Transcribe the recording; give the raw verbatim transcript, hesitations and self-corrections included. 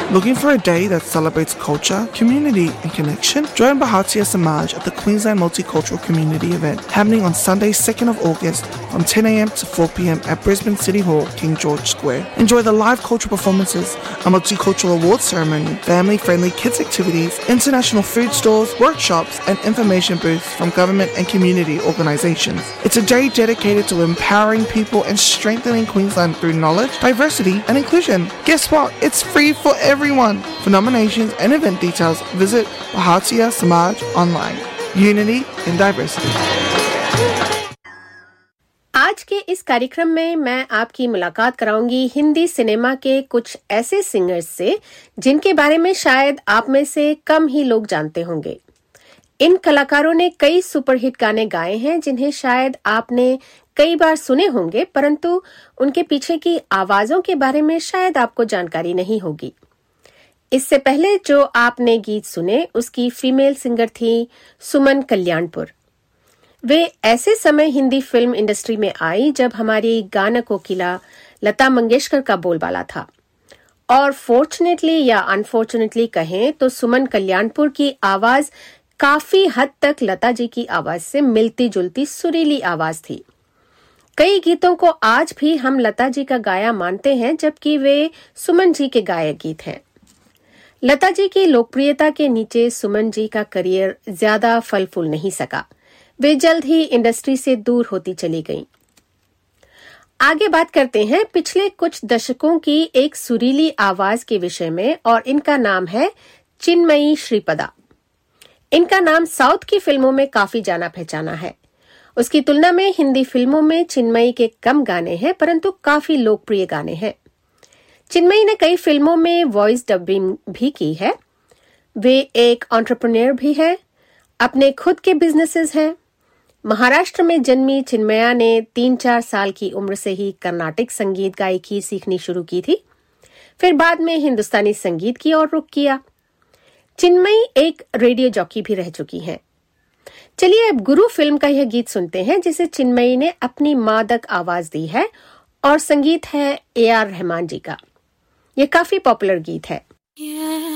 Looking for a day that celebrates culture, community and connection? Join Bharatiya Samaj at the Queensland Multicultural Community event happening on Sunday second of August from ten a.m. to four p.m. at Brisbane City Hall, King George Square. Enjoy the live cultural performances, a multicultural awards ceremony, family-friendly kids activities, international food stores, workshops and information booths from government and community organisations. It's a day dedicated to empowering people and strengthening Queensland through knowledge, diversity and inclusion. Guess what? It's free for everyone. For nominations and event details, visit Bharatiya Samaj online. Unity in diversity. आज के इस कार्यक्रम में मैं आपकी मुलाकात कराऊंगी Hindi cinema के कुछ ऐसे सिंगर्स से जिनके बारे में शायद आप में से कम ही लोग जानते होंगे। इन कलाकारों ने कई सुपरहिट गाने गाए हैं जिन्हें शायद आपने कई बार सुने होंगे, परंतु उनके पीछे की आवाजों के बारे में शायद आपको जानकारी नहीं होगी। इससे पहले जो आपने गीत सुने उसकी फीमेल सिंगर थी सुमन कल्याणपुर। वे ऐसे समय हिंदी फिल्म इंडस्ट्री में आई जब हमारी गाना कोकिला लता मंगेशकर का बोलबाला था, और फॉर्चुनेटली या अनफॉर्चुनेटली कहें तो सुमन कल्याणपुर की आवाज काफी हद तक लता जी की आवाज से मिलती जुलती सुरीली आवाज थी। कई गीतों को आज भी हम लता जी का गाया मानते हैं, जबकि वे सुमन जी के गाए गीत हैं। लता जी की लोकप्रियता के नीचे सुमन जी का करियर ज्यादा फल फूल नहीं सका। वे जल्द ही इंडस्ट्री से दूर होती चली गईं। आगे बात करते हैं पिछले कुछ दशकों की एक सुरीली आवाज के विषय में, और इनका नाम है चिन्मयी श्रीपदा। इनका नाम साउथ की फिल्मों में काफी जाना पहचाना है। उसकी तुलना में हिंदी फिल्मों में चिन्मयी के कम गाने हैं, परंतु काफी लोकप्रिय गाने हैं। चिन्मयी ने कई फिल्मों में वॉइस डबिंग भी की है। वे एक एंटरप्रेन्योर भी है, अपने खुद के बिजनेसेस हैं। महाराष्ट्र में जन्मी चिन्मया ने तीन चार साल की उम्र से ही कर्नाटिक संगीत गायकी सीखनी शुरू की थी, फिर बाद में हिंदुस्तानी संगीत की ओर रुख किया। चिन्मयी एक रेडियो जॉकी भी रह चुकी हैं। चलिए अब गुरु फिल्म का यह गीत सुनते हैं जिसे चिन्मयी ने अपनी मादक आवाज दी है, और संगीत है ए आर रहमान जी का। यह काफी पॉपुलर गीत है। yeah.